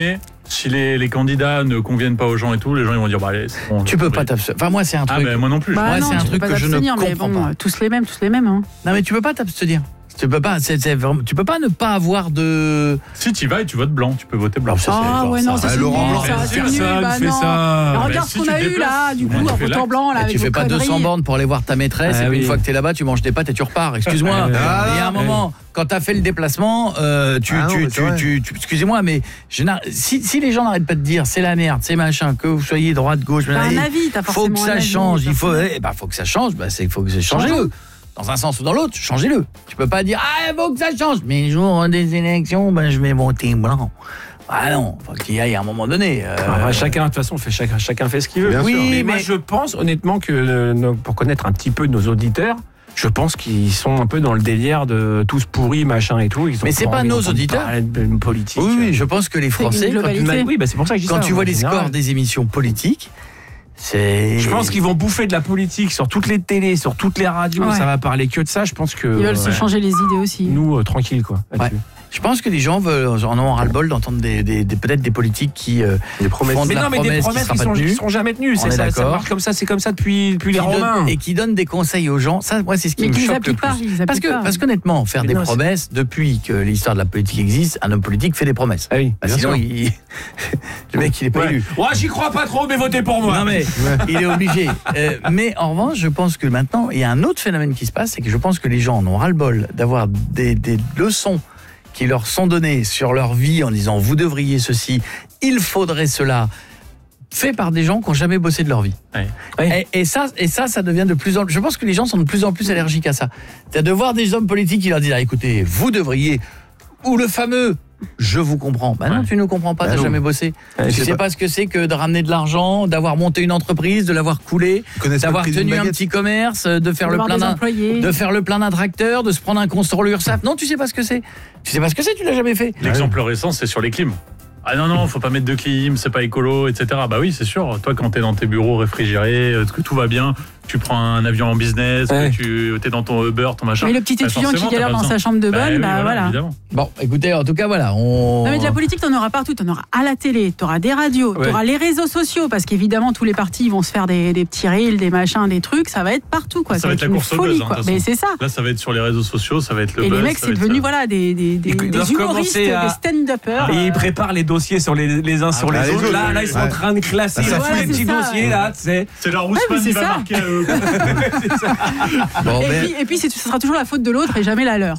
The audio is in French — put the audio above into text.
Si les candidats ne conviennent pas aux gens et tout, les gens ils vont dire bah allez, c'est bon. Tu peux pas t'abstenir. Enfin moi c'est un truc. Moi non plus. Bah moi non, c'est un tu truc peux pas que je ne t'abstenir, mais comprends bon, pas. tous les mêmes. Hein. Non mais tu peux pas t'abstenir. Tu peux pas, tu peux pas ne pas avoir de. Si tu y vas et tu votes blanc, tu peux voter blanc. Ah ouais non, ça c'est Laurent nul, Blanc, ça c'est fait nul. ça, Bah il fait non. ça. Regarde si ce qu'on tu a te eu là, du coup, déplaces, en tu fais votant blanc là. Tu fais pas 200 bornes pour aller voir ta maîtresse et puis une fois que t'es là-bas, tu manges des pâtes et tu repars. Excuse-moi. Il y a un moment, quand t'as fait le déplacement, excusez-moi, mais si les gens n'arrêtent pas de dire c'est la merde, c'est machin, que vous soyez droite, gauche, t'as un avis, t'as forcément faut que ça change. Il faut que ça change. Faut que ça change. Dans un sens ou dans l'autre, changez-le. Tu peux pas dire il faut que ça change. Mais le jour des élections, je vais voter blanc. Ah non, faut qu'il y aille à un moment donné. Chacun, de toute façon, chacun fait ce qu'il veut. Bien sûr. Mais moi, je pense honnêtement que pour connaître un petit peu nos auditeurs, je pense qu'ils sont un peu dans le délire de tous pourris, machin et tout. Mais c'est pas nos auditeurs. Politique. Oui, je pense que les Français. C'est pour ça que je dis ça. Quand tu vois les scores des émissions politiques. Je pense qu'ils vont bouffer de la politique sur toutes les télés, sur toutes les radios, ça va parler que de ça, je pense que... Ils veulent se changer les idées aussi. Nous, tranquille quoi. Ouais. Je pense que les gens en ont ras-le-bol d'entendre peut-être des politiques qui des promesses. font de la promesse des promesses qui sont jamais tenues. Ça marche comme ça, c'est comme ça depuis les Romains. Et qui donnent des conseils aux gens. Ça, moi, c'est ce qui me choque le plus. Parce qu'honnêtement, faire des promesses, depuis que l'histoire de la politique existe, un homme politique fait des promesses. Ah oui, sinon, le mec, il est pas élu. Ouais, j'y crois pas trop, mais votez pour moi. Non, mais il est obligé. Mais en revanche, je pense que maintenant, il y a un autre phénomène qui se passe, c'est que je pense que les gens en ont ras-le-bol d'avoir des leçons qui leur sont données sur leur vie en disant vous devriez ceci, il faudrait cela, fait par des gens qui n'ont jamais bossé de leur vie. Ouais. Et ça devient de plus en plus... Je pense que les gens sont de plus en plus allergiques à ça. C'est de voir des hommes politiques qui leur disent écoutez, vous devriez... Ou le fameux je vous comprends. Non, tu ne comprends pas, tu n'as jamais bossé. Tu sais pas ce que c'est que de ramener de l'argent, d'avoir monté une entreprise, de l'avoir coulée, d'avoir tenu un petit commerce, de faire le plein d'un tracteur, de se prendre un compte sur l'URSSAF. Non, tu sais pas ce que c'est. Tu sais pas ce que c'est, tu l'as jamais fait. L'exemple récent, c'est sur les clims. Ah non, faut pas mettre de clim, c'est pas écolo, etc. Bah oui, c'est sûr. Toi, quand t'es dans tes bureaux réfrigérés, que tout va bien, tu prends un avion en business, tu es dans ton Uber, ton machin. Mais le petit étudiant qui galère dans sa chambre de bonne, voilà. Évidemment. Bon, écoutez, en tout cas, voilà. Non, mais de la politique, t'en auras partout. T'en auras à la télé, t'auras des radios, t'auras les réseaux sociaux, parce qu'évidemment, tous les partis vont se faire des petits reels, des machins, des trucs. Ça va être partout, quoi. Ça va être la course au buzz, mais c'est ça. Là, ça va être sur les réseaux sociaux, ça va être le buzz. Et les mecs, c'est devenu des humoristes, des stand-uppers. Et ils préparent les dossiers sur les uns sur les autres. Là, ils sont en train de classer tous les petits dossiers, là, tu sais. C'est leur Ousmane qui va marquer. Et puis, ce sera toujours la faute de l'autre et jamais la leur.